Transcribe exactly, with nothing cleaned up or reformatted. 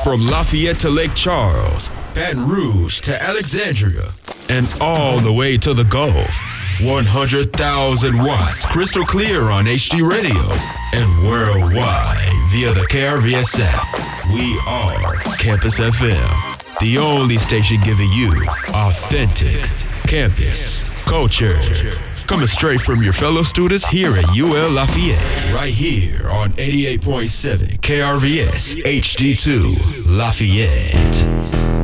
From Lafayette to Lake Charles, Baton Rouge to Alexandria, and all the way to the Gulf. one hundred thousand watts crystal clear on H D radio and worldwide via the K R V S app. We are Campus F M, the only station giving you authentic campus culture. Coming straight from your fellow students here at U L Lafayette, right here on eighty-eight point seven K R V S H D two Lafayette.